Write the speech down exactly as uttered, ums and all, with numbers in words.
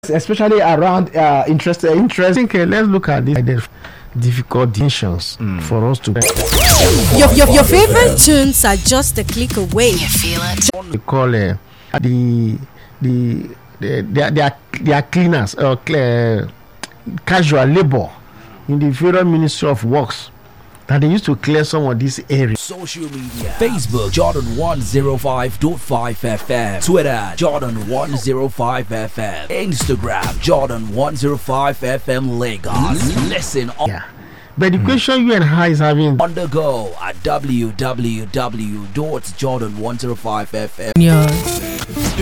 especially around uh, interest. Uh, interest. I think uh, let's look at this difficult decisions mm. for us to. Your, your your favorite tunes are just a click away. You feel it. We call uh, the the the they are, they are, they are cleaners or uh, casual labor in the Federal Ministry of Works. And they used to clear some of these areas. Social media: Facebook Jordan one oh five point five F M, Twitter Jordan one oh five F M, Instagram Jordan one oh five F M Lagos. Listen on. Yeah. But the mm. question you and I is having on the go at w w w dot jordan one oh five F M. Yeah.